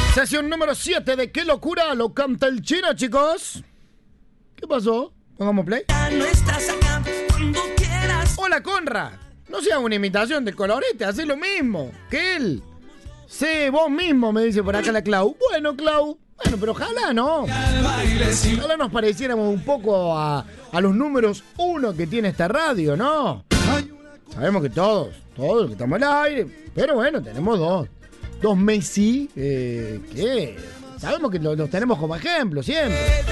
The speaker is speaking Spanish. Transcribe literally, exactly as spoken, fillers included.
Sesión número siete de Qué Locura lo canta el Chino, chicos. ¿Qué pasó? Pongamos play. Ya no estás acá cuando quieras. Hola, Conrad. No sea una imitación de Colorete, haz lo mismo que él. Sé vos mismo, me dice por acá la Clau. Bueno, Clau. Bueno, pero ojalá, ¿no? Ojalá nos pareciéramos un poco a, a los números uno que tiene esta radio, ¿no? Sabemos que todos, todos que estamos al aire, pero bueno, tenemos dos. Dos Messi, eh, que sabemos que los, los tenemos como ejemplo siempre.